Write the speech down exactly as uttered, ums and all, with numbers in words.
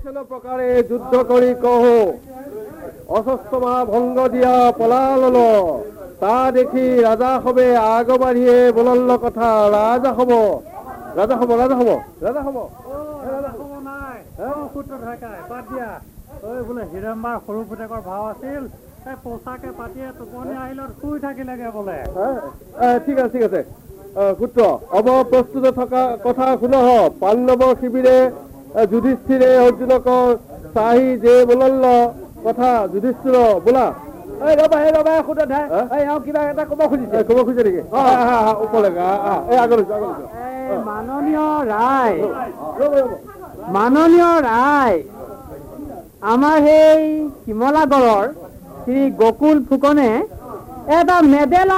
বিভীষণ প্ৰকাৰে যুদ্ধ কৰি কহো অস্বস্থমা ভংগ দিয়া পলালল তা দেখি ৰাজা হবে আগবাঢ়িয়ে বলল্ল কথা ৰাজা হব ৰাজা হব ৰাজা হব ৰাজা হব ৰাজা হব নাই সূত্ৰ ঢাকাই বাদ দিয়া তই বোলে হিৰম্বাৰ সৰু পুতেকৰ ভাও আছিল এই পোচাকে পাতিয়ে টোপনি আহিলত শুই থাকিলেগে বোলে ঠিক আছে ঠিক আছে সূত্ৰ অব প্ৰস্তুত থকা কথা শুনহ পাণ্ডৱ শিবিৰে যুধিষ্ঠিৰে অৰ্জুনক চাহি যে বলল্ল কথা যুধিষ্ঠিৰ বোলা এই ৰবা এই ৰবা সূত্ৰ ঢাই এই আৰু কিবা এটা ক'ব খুজিছে ক'ব খুজিছে নেকি ওপৰলৈকে এই আগলৈ আগলৈ মাননীয় ৰায় মাননীয় ৰায় আমাৰ সেই শিমলাগড়ৰ শ্ৰী গকুল ফুকনে এটা মেডেল